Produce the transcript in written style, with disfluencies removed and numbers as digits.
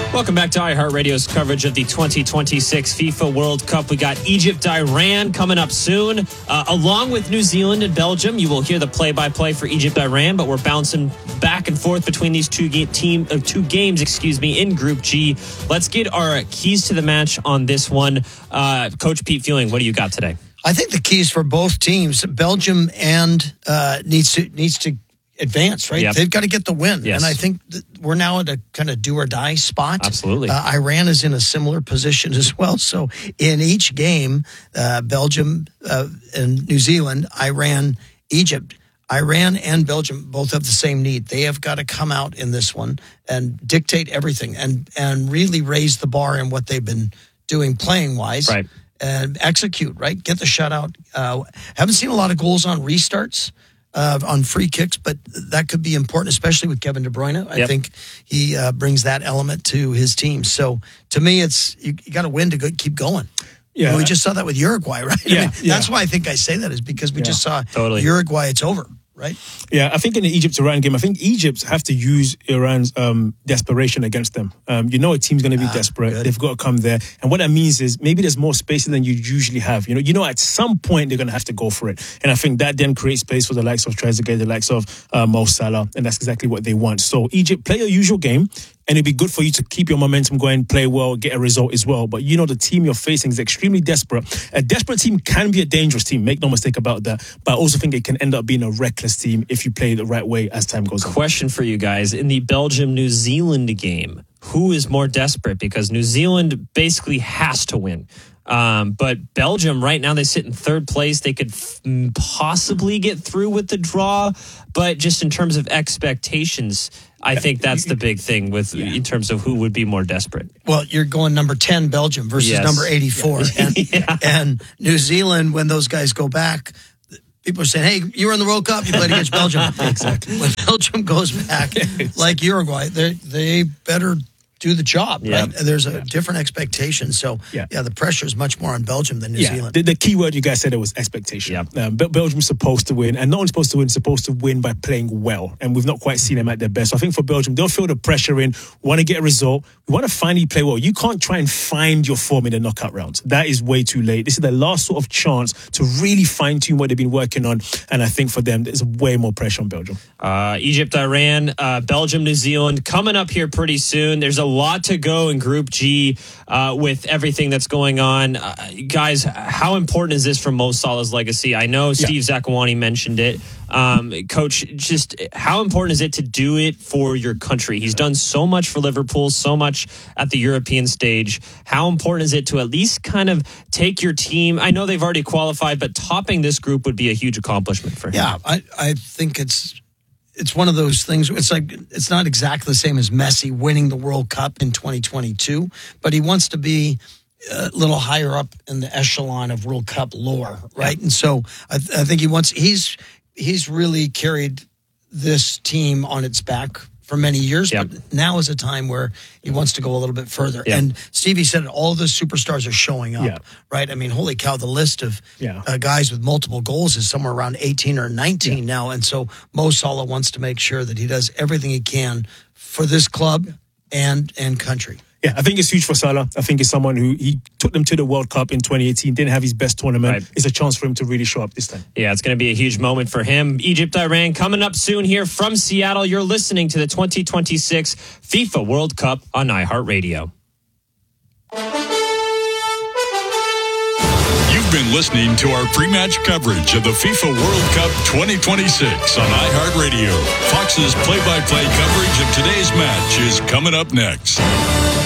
Welcome back to iHeartRadio's coverage of the 2026 FIFA World Cup. We got Egypt-Iran coming up soon, along with New Zealand and Belgium. You will hear the play-by-play for Egypt-Iran, but we're bouncing back and forth between these two games, in Group G. Let's get our keys to the match on this one. Coach Pete Fewing, what do you got today? I think the keys for both teams, Belgium and needs to advance, right? Yep. They've got to get the win. Yes. And I think we're now at a kind of do or die spot. Absolutely. Iran is in a similar position as well. So in each game, Belgium and New Zealand, Iran, Egypt, Iran and Belgium both have the same need. They have got to come out in this one and dictate everything and really raise the bar in what they've been doing playing-wise. Right. And execute, right? Get the shutout. Haven't seen a lot of goals on restarts. On free kicks, but that could be important, especially with Kevin De Bruyne. I think he brings that element to his team. So to me, it's you got to win to keep going. Yeah, we just saw that with Uruguay, right? Yeah, That's why I think I say that is because we just saw Uruguay. It's over. Right? Yeah, I think in the Egypt-Iran game, I think Egypt have to use Iran's desperation against them. A team's going to be desperate. Good. They've got to come there. And what that means is maybe there's more space than you usually have. At some point they're going to have to go for it. And I think that then creates space for the likes of Trezeguet, the likes of Mo Salah. And that's exactly what they want. So Egypt, play your usual game. And it'd be good for you to keep your momentum going, play well, get a result as well. But the team you're facing is extremely desperate. A desperate team can be a dangerous team, make no mistake about that. But I also think it can end up being a reckless team if you play the right way as time goes on. Question for you guys. In the Belgium-New Zealand game, who is more desperate? Because New Zealand basically has to win. But Belgium, right now, they sit in third place. They could possibly get through with the draw. But just in terms of expectations, I think that's the big thing in terms of who would be more desperate. Well, you're going number 10 Belgium versus number 84. And New Zealand, when those guys go back, people are saying, hey, you were in the World Cup, you played against Belgium. Exactly. When Belgium goes back, like Uruguay, they better do the job, right? There's a different expectation. So, the pressure is much more on Belgium than New Zealand. The key word you guys said was expectation. Belgium's supposed to win, and not only supposed to win by playing well. And we've not quite seen them at their best. So I think for Belgium, they'll feel the pressure in, want to get a result. We want to finally play well. You can't try and find your form in the knockout rounds. That is way too late. This is the last sort of chance to really fine-tune what they've been working on. And I think for them, there's way more pressure on Belgium. Egypt, Iran, Belgium, New Zealand coming up here pretty soon. There's a lot to go in Group G with everything that's going on. Guys, how important is this for Mo Salah's legacy? I know Steve Zakuani mentioned it. Coach, just how important is it to do it for your country? He's done so much for Liverpool, so much at the European stage. How important is it to at least kind of take your team? I know they've already qualified, but topping this group would be a huge accomplishment for him. Yeah, I think it's one of those things. It's not exactly the same as Messi winning the World Cup in 2022, but he wants to be a little higher up in the echelon of World Cup lore, right? Yeah. And so I think he's really carried this team on its back for many years, but now is a time where he wants to go a little bit further. And Stevie said all the superstars are showing up, right? I mean, holy cow, the list of guys with multiple goals is somewhere around 18 or 19 now. And so Mo Salah wants to make sure that he does everything he can for this club and country. Yeah, I think it's huge for Salah. I think it's someone who he took them to the World Cup in 2018, didn't have his best tournament. Right. It's a chance for him to really show up this time. Yeah, it's going to be a huge moment for him. Egypt, Iran coming up soon here from Seattle. You're listening to the 2026 FIFA World Cup on iHeartRadio. You've been listening to our pre-match coverage of the FIFA World Cup 2026 on iHeartRadio. Fox's play-by-play coverage of today's match is coming up next.